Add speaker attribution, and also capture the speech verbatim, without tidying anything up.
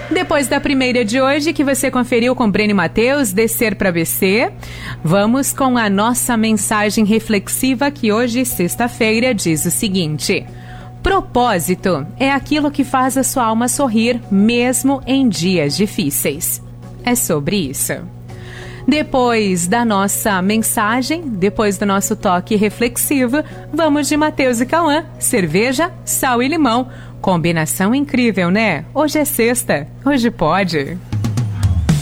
Speaker 1: Depois da primeira de hoje, que você conferiu com Breno e Matheus, Descer para B C, vamos com a nossa mensagem reflexiva que hoje, sexta-feira, diz o seguinte: propósito é aquilo que faz a sua alma sorrir, mesmo em dias difíceis. É sobre isso. Depois da nossa mensagem, depois do nosso toque reflexivo, vamos de Matheus e Cauã, cerveja, sal e limão. Combinação incrível, né? Hoje é sexta, hoje pode.